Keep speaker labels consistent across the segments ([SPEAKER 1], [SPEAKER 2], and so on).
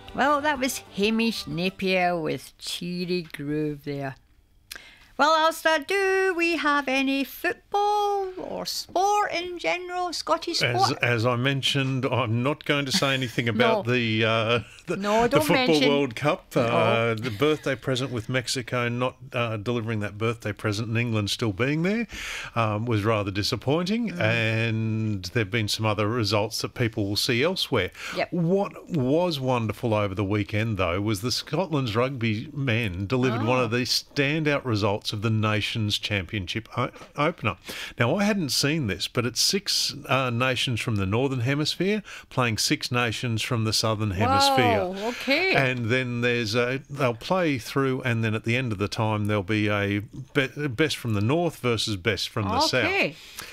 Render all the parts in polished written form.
[SPEAKER 1] Well, that was Hamish Napier with Cheery Groove there. Well, Alistair, do we have any football or sport in general, Scottish sport?
[SPEAKER 2] As I mentioned, I'm not going to say anything about the Football World Cup. The birthday present with Mexico not delivering that birthday present and England still being there was rather disappointing. And there have been some other results that people will see elsewhere.
[SPEAKER 1] Yep.
[SPEAKER 2] What was wonderful over the weekend, though, was the Scotland's rugby men delivered one of the standout results of the Nations Championship opener. Now, I hadn't seen this, but it's 6 nations from the Northern Hemisphere playing 6 nations from the Southern Hemisphere.
[SPEAKER 1] Wow, okay.
[SPEAKER 2] And then they'll play through, and then at the end of the time there'll be a best from the North versus best from the South.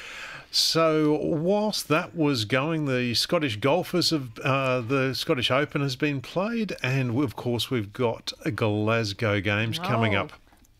[SPEAKER 2] So whilst that was going, the Scottish golfers the Scottish Open has been played, and of course we've got Glasgow Games coming up.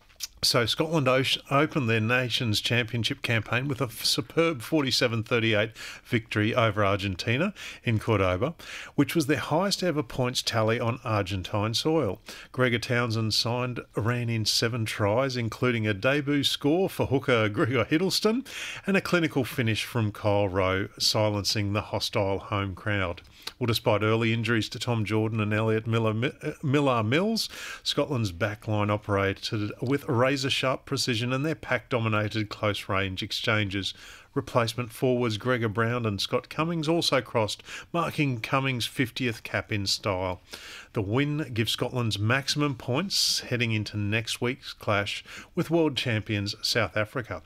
[SPEAKER 2] So Scotland opened their Nations Championship campaign with a superb 47-38 victory over Argentina in Cordoba, which was their highest ever points tally on Argentine soil. Gregor Townsend ran in 7 tries, including a debut score for hooker Gregor Hiddleston and a clinical finish from Kyle Rowe, silencing the hostile home crowd. Well, despite early injuries to Tom Jordan and Elliot Millar-Mills, Scotland's backline operated with razor-sharp precision and their pack dominated close-range exchanges. Replacement forwards Gregor Brown and Scott Cummings also crossed, marking Cummings' 50th cap in style. The win gives Scotland's maximum points heading into next week's clash with world champions South Africa.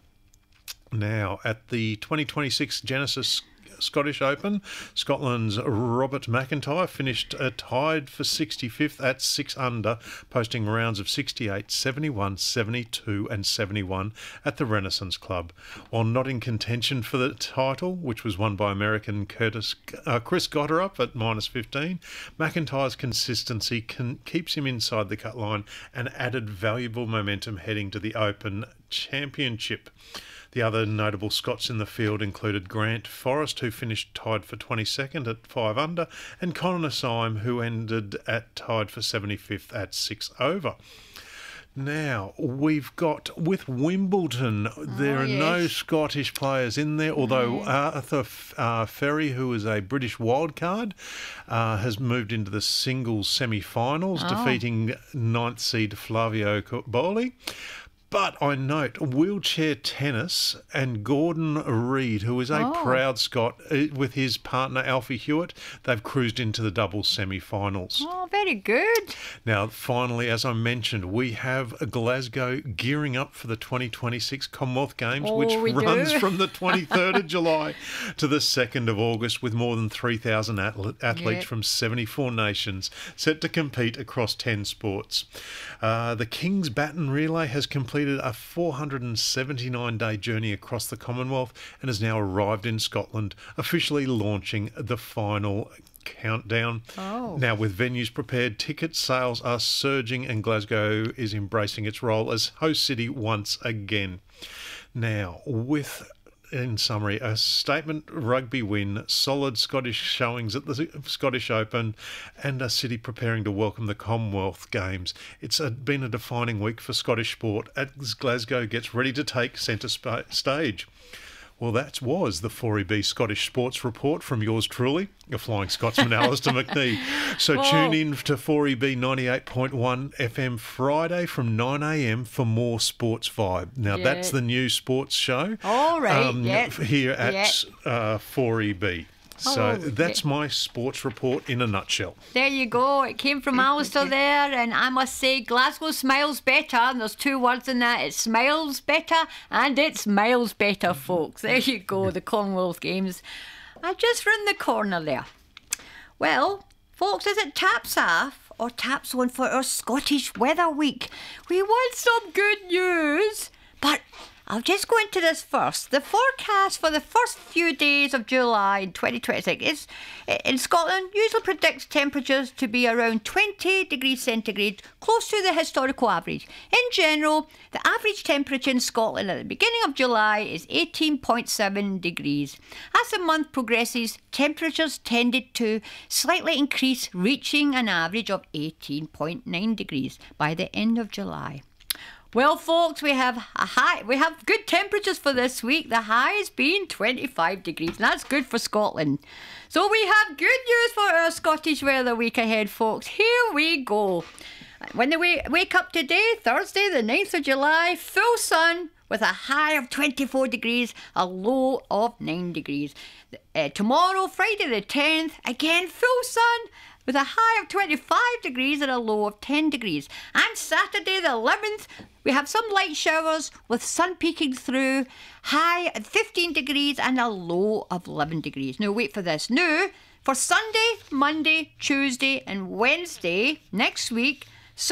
[SPEAKER 2] Now, at the 2026 Genesis Scottish Open, Scotland's Robert McIntyre finished tied for 65th at 6 under, posting rounds of 68, 71, 72 and 71 at the Renaissance Club. While not in contention for the title, which was won by American Chris Gotterup at -15, McIntyre's consistency keeps him inside the cut line and added valuable momentum heading to the Open Championship. The other notable Scots in the field included Grant Forrest, who finished tied for 22nd at 5 under, and Conor Syme, who ended tied for 75th at 6 over. Now, we've got, with Wimbledon, there are no Scottish players in there, although Arthur Ferry, who is a British wildcard, has moved into the singles semi-finals, defeating 9th seed Flavio Cobolli. But I note wheelchair tennis and Gordon Reid, who is a proud Scot, with his partner Alfie Hewitt, they've cruised into the doubles semi-finals.
[SPEAKER 1] Oh, very good.
[SPEAKER 2] Now, finally, as I mentioned, we have Glasgow gearing up for the 2026 Commonwealth Games, which runs from the 23rd of July to the 2nd of August, with more than 3,000 athletes from 74 nations set to compete across 10 sports. The King's Baton Relay has completed a 479-day journey across the Commonwealth and has now arrived in Scotland, officially launching the final countdown. Now, with venues prepared, ticket sales are surging and Glasgow is embracing its role as host city once again. Now, in summary, a statement rugby win, solid Scottish showings at the Scottish Open, and a city preparing to welcome the Commonwealth Games. It's been a defining week for Scottish sport as Glasgow gets ready to take centre stage. Well, that was the 4EB Scottish Sports Report from yours truly, a Flying Scotsman, Alistair McNee. So tune in to 4EB 98.1 FM Friday from 9 a.m. for more Sports Vibe. Now, that's the new sports show here at 4EB. So that's my sports report in a nutshell.
[SPEAKER 1] There you go. It came from Alistair there, and I must say Glasgow smiles better, and there's 2 words in that. It smiles better and it's miles better, folks. There you go, the Commonwealth Games. I just round the corner there. Well, folks, is it taps off or taps on for our Scottish Weather Week? We want some good news, but I'll just go into this first. The forecast for the first few days of July in 2026 is, in Scotland, usually predicts temperatures to be around 20 degrees centigrade, close to the historical average. In general, the average temperature in Scotland at the beginning of July is 18.7 degrees. As the month progresses, temperatures tended to slightly increase, reaching an average of 18.9 degrees by the end of July. Well, folks, we have good temperatures for this week. The high has been 25 degrees, and that's good for Scotland. So we have good news for our Scottish weather week ahead, folks. Here we go. When we wake up today, Thursday, the 9th of July, full sun with a high of 24 degrees, a low of 9 degrees. Tomorrow, Friday the 10th, again full sun with a high of 25 degrees and a low of 10 degrees. And Saturday the 11th, we have some light showers with sun peeking through, high at 15 degrees and a low of 11 degrees. Now wait for this. Now, for Sunday, Monday, Tuesday and Wednesday next week,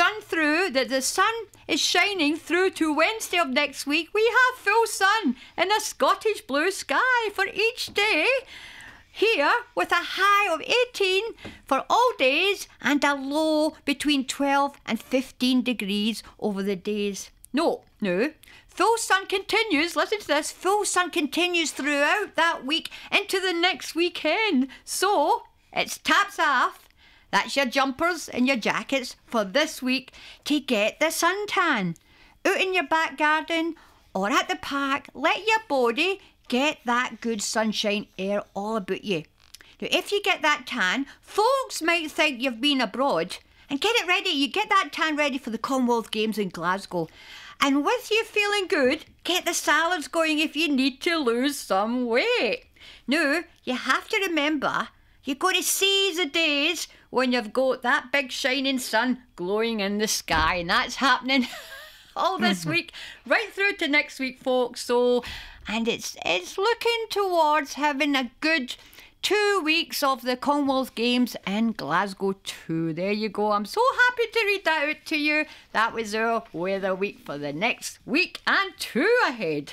[SPEAKER 1] the sun is shining through to Wednesday of next week. We have full sun and a Scottish blue sky for each day. Here, with a high of 18 for all days and a low between 12 and 15 degrees over the days. No, full sun continues, listen to this, full sun continues throughout that week into the next weekend. So, it's taps off. That's your jumpers and your jackets for this week to get the suntan. Out in your back garden or at the park, let your body get that good sunshine air all about you. Now, if you get that tan, folks might think you've been abroad. And get it ready. You get that tan ready for the Commonwealth Games in Glasgow. And with you feeling good, get the salads going if you need to lose some weight. Now, you have to remember, you've got to seize the days when you've got that big shining sun glowing in the sky. And that's happening all this week, right through to next week, folks. So, and it's looking towards having a good 2 weeks of the Commonwealth Games in Glasgow too. There you go. I'm so happy to read that out to you. That was our weather week for the next week and 2 ahead.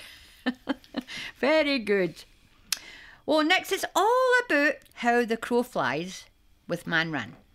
[SPEAKER 1] Very good. Well, next it's all about how the crow flies with Man Ran.